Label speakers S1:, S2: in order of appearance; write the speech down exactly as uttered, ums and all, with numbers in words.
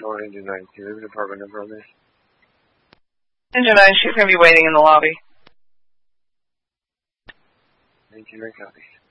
S1: control Engine nine. Do you leave an apartment number on this?
S2: Engine nine, she's going to be waiting in the lobby.
S1: Engine nine copies.